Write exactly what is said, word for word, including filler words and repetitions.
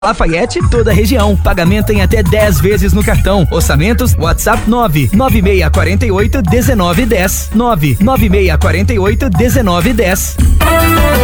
Lafayette, toda a região. Pagamento em até dez vezes no cartão. Orçamentos, WhatsApp nove nove seis quatro oito um nove um zero nove nove seis quatro oito um nove um zero.